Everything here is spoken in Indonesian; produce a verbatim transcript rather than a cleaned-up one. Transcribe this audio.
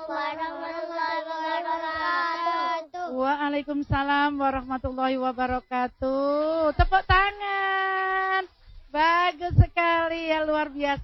warahmatullahi wabarakatuh. Waalaikumsalam warahmatullahi wabarakatuh. Tepuk tangan. Bagus sekali ya, luar biasa.